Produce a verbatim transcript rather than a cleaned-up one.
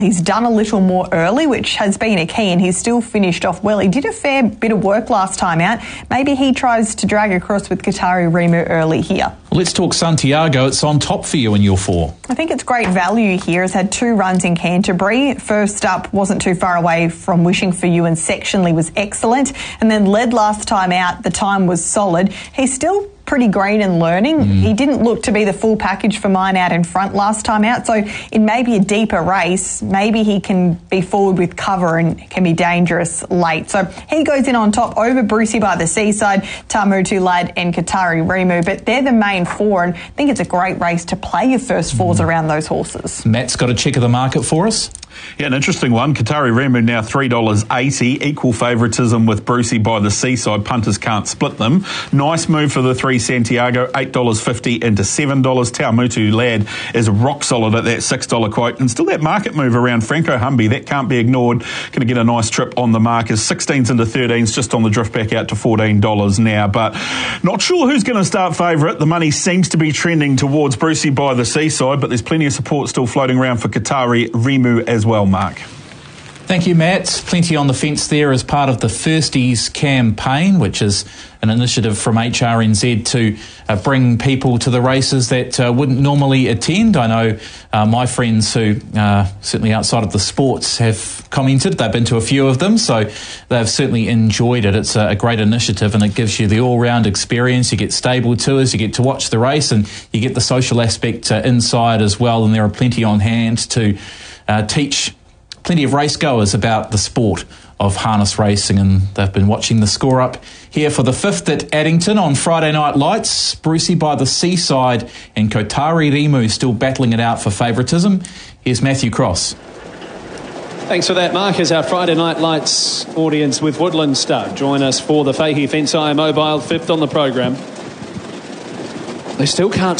He's done a little more early, which has been a key, and he's still finished off well. He did a fair bit of work last time out. Maybe he tries to drag across with Qatari Rimu early here. Well, let's talk Santiago. It's on top for you in your four. I think it's great value here. Has had two runs in Canterbury. First up wasn't too far away from Wishing For You, and sectionally was excellent. And then led last time out. The time was solid. He's still pretty green and learning. Mm. He didn't look to be the full package for mine out in front last time out. So in maybe a deeper race, maybe he can be forward with cover and can be dangerous late. So he goes in on top over Brucey by the Seaside, Tamutu Lad and Qatari Rimu. But they're the main four, and I think it's a great race to play your first fours mm. around those horses. Matt's got a check of the market for us. Yeah, an interesting one. Qatari Rimu now three dollars eighty. Equal favouritism with Brucey by the Seaside. Punters can't split them. Nice move for the three Santiago. eight dollars fifty into seven dollars. Taumutu Lad is rock solid at that six dollars quote. And still that market move around Franco Humby. That can't be ignored. Going to get a nice trip on the markers. sixteens into thirteens, just on the drift back out to fourteen dollars now. But not sure who's going to start favourite. The money seems to be trending towards Brucey by the Seaside, but there's plenty of support still floating around for Qatari Rimu as well, Mark. Thank you, Matt. Plenty on the fence there as part of the Firsties campaign, which is an initiative from H R N Z to uh, bring people to the races that uh, wouldn't normally attend. I know uh, my friends who, uh, certainly outside of the sports, have commented. They've been to a few of them, so they've certainly enjoyed it. It's a, a great initiative, and it gives you the all-round experience. You get stable tours, you get to watch the race, and you get the social aspect uh, inside as well, and there are plenty on hand to uh, teach plenty of race goers about the sport of harness racing, and they've been watching the score up here for the fifth at Addington on Friday Night Lights. Brucey by the Seaside and Qatari Rimu still battling it out for favouritism. Here's Matthew Cross. Thanks for that, Mark. As our Friday Night Lights audience with Woodland Stud join us for the Fahey Fence Eye Mobile fifth on the program. They still can't